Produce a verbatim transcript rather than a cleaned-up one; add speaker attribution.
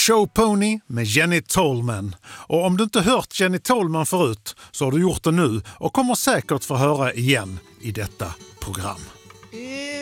Speaker 1: Show Pony med Jenny Tolman. Och om du inte hört Jenny Tolman förut så har du gjort det nu och kommer säkert få höra igen i detta program.